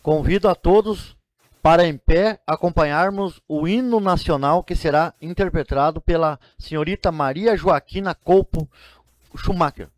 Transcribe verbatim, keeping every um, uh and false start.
Convido a todos para em pé acompanharmos o hino nacional que será interpretado pela senhorita Maria Joaquina Colpo Schumacher.